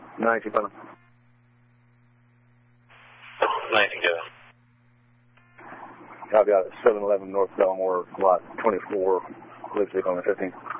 90, Button. 90, go. I've got 711 North Belmore, lot 24, Leipzig on the 15th.